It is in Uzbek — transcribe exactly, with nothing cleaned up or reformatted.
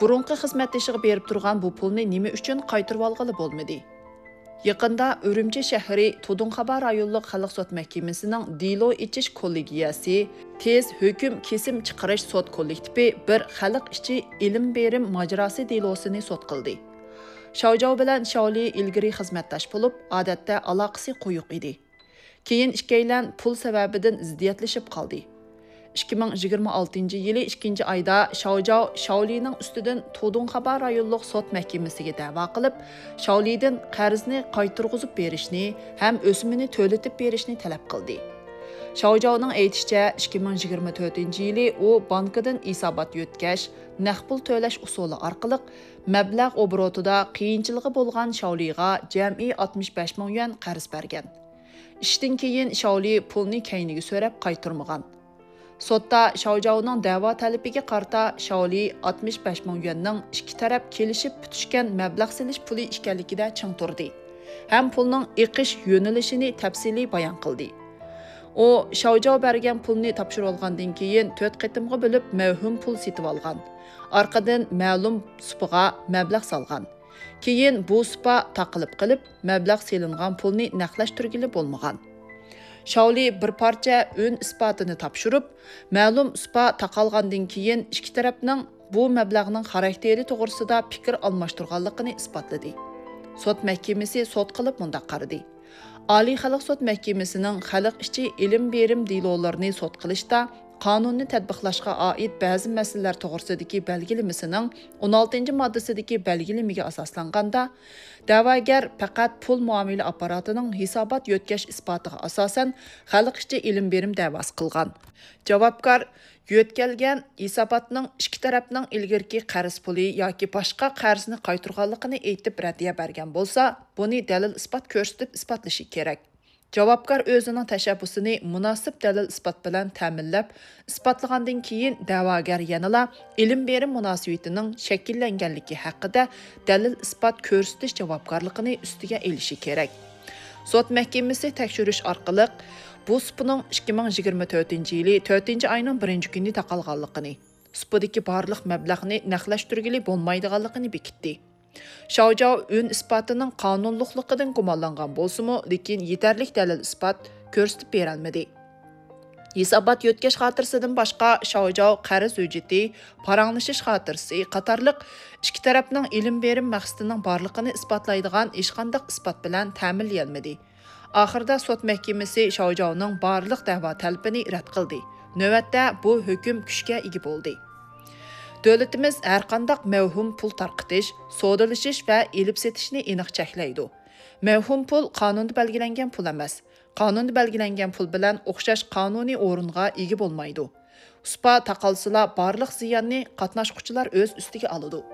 burunqi xizmatdashiga berib turgan bu pulni nima uchun qaytarib olg'ili bo'lmadi? Yaqında Ürümçi şəhəri Tudunxaba rayonluq xalq sot məhkəməsinin dilo içiş kollegiyası tez hökm kesim chiqarish sot kollektivi bir xalq içi ilm berim majrası dilosini sot qildi. Şaojao bilan Shaoli ilgari xizmatdash bo'lib, odatda aloqasi qo'yiq edi. Keyin ikkilan pul sababidan ziddiyatlashib qoldi. ikki ming yigirma oltinchi yili ikkinchi oyda Shaojao Shaolining ustidan Tudunxaba rayonluq sot mahkamasiga da'vo qilib, Shaolidan qarzni qaytarg'izib berishni ham o'simini to'latib berishni talab qildi. Shaojaoning aytishicha, ikki ming yigirma to'rtinchi yili u bankidan hisobot yotkash, naqd pul to'lash usuli orqali mablag' obrotida qiyinchiligi bo'lgan Shaoliga jami oltmish besh ming yuan qarz bergan. Ishdan keyin Shaoli pulni kayniga so'rab qaytarmagan. Sotda Shaojaoning da'vo talabiga qarta Shaoli oltmish besh ming yuanning ikki taraf kelishib bitishgan mablag' silish puli ekanligida ching turdi. Ham pulning eqish yo'nalishini tafsiliy bayon qildi. U Shaojao bergan pulni topshirib olgandan keyin to'rt qatimga bo'lib mavhum pul setib olgan. Orqadan ma'lum supaga mablag' solgan. Keyin bu supa taqilib qilib, mablag' selingan pulni naqlashtirgili bo'lmagan. Shaoli bir parcha ön isbotini topshirib, ma'lum supa taqalgandan keyin ikki tarafning bu mablag'ning xarakteri to'g'risida fikr almashtirganligini isbotladi. Sot mahkamasi sot qilib mundaq qaradi. Oliy xalq sot mahkamasining xalq ichi ilm berim dilolarini sot qilishda qonunni tatbiqlashga oid ba'zi masalalar to'g'risidagi belgilamasining o'n oltinchi moddasidagi belgilamaga asoslanganda, da'vogar faqat pul muomala apparatining hisobot yotkash isbotiga asosan xalq ichi ilm berim da'vosi qilgan. Javobgar yo'tkalgan hisobotning ikki tarafning ilgirki qarz puli yoki boshqa qarzni qaytarganligini aytib raddiya bergan bo'lsa, buni dalil isbot ko'rsatib isbotlashi kerak. Javobgar o'zining tashabbusini munosib dalil isbot bilan ta'minlab, isbotlagandan keyin da'vogar yanala ilm berim munosabatining shakllanganligi haqida dalil isbot ko'rsatish javobgarligini ustiga elishi kerak. Sot mahkamasi tekshirish orqali bu supaning ikki ming yigirma to'rtinchi yili to'rtinchi oyning birinchi kuni taqalganligini, supadagi barliq mablag'ni naqlashtirgili bo'lmaydiganligini bekitdi. Shaojao ön isbotining qonunliqligidan gumonlangan bo'lsa-mu, lekin yetarli dalil isbot ko'rsatib berolmadi. Hisobot yotkash xotirasidan boshqa Shaojao qarz hujjati, paranglashish xotirasi qatorliq ikki tarafning ilm berim maqsadining borligini isbotlaydigan hech qanday isbot bilan ta'minlayolmadi. Oxirida sot mahkamasi Shaojaoning barliq da'vo talabini rad qildi. Navbatda bu hukm kuchga ega bo'ldi. Dövlətimiz hər qandaq mövhum pul tarqıtış, sodalashish va elib setishni aniq cheklaydi. Mövhum pul qonunda belgilangan pul emas. Qonunda belgilangan pul bilan o'xshash qonuniy o'ringa ega bo'lmaydi. Uspa taqalsila barliq ziyonni qatnashquchilar o'z ustiga oladi.